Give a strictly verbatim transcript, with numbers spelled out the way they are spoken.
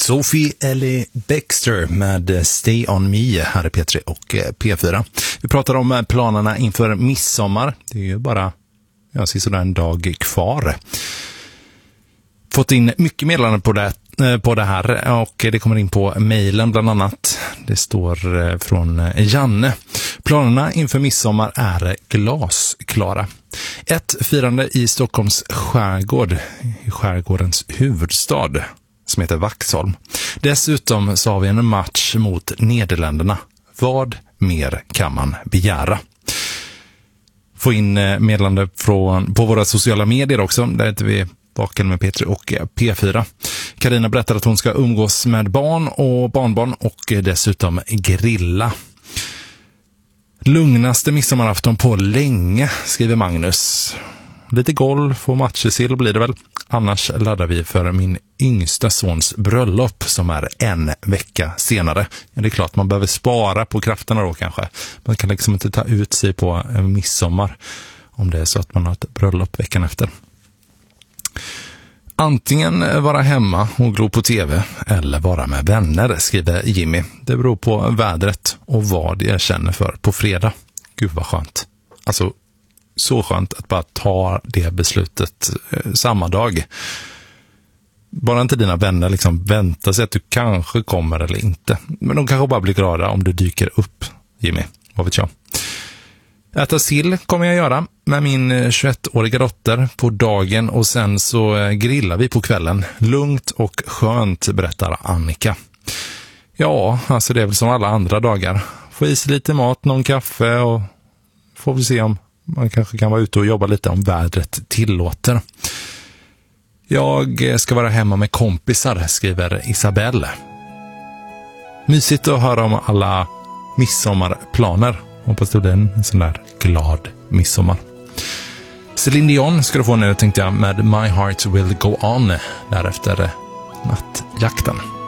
Sophie Ellie Bextor med Stay On Me här i P tre och P fyra. Vi pratar om planerna inför midsommar. Det är ju bara jag ser sådär en dag kvar. Fått in mycket meddelanden på det, på det här och det kommer in på mejlen bland annat. Det står från Janne. Planerna inför midsommar är glasklara. Ett firande i Stockholms skärgård, i skärgårdens huvudstad, som heter Vaxholm. Dessutom så har vi en match mot Nederländerna. Vad mer kan man begära? Få in meddelande från, på våra sociala medier också. Där heter vi Vaken med P tre och P fyra. Carina berättar att hon ska umgås med barn och barnbarn och dessutom grilla. Lugnaste midsommarafton på länge, skriver Magnus. Lite golf och matchesill blir det väl. Annars laddar vi för min yngsta sons bröllop som är en vecka senare. Ja, det är klart man behöver spara på krafterna då kanske. Man kan liksom inte ta ut sig på en midsommar om det är så att man har ett bröllop veckan efter. Antingen vara hemma och glo på tv eller vara med vänner, skriver Jimmy. Det beror på vädret och vad jag känner för på fredag. Gud vad skönt. Alltså så skönt att bara ta det beslutet eh, samma dag. Bara inte dina vänner liksom vänta sig att du kanske kommer eller inte. Men de kanske bara blir glada om du dyker upp, Jimmy. Vad vet jag. Äta sill kommer jag göra med min tjugoettåriga dotter på dagen och sen så grillar vi på kvällen. Lugnt och skönt, berättar Annika. Ja, alltså det är väl som alla andra dagar. Få i sig lite mat, någon kaffe och får vi se om man kanske kan vara ute och jobba lite om vädret tillåter. Jag ska vara hemma med kompisar, skriver Isabelle. Mysigt att höra om alla midsommarplaner. Hoppas det blir en sån där glad midsommar. Celine Dion ska du få nu, tänkte jag, med My Heart Will Go On. Därefter nattjakten.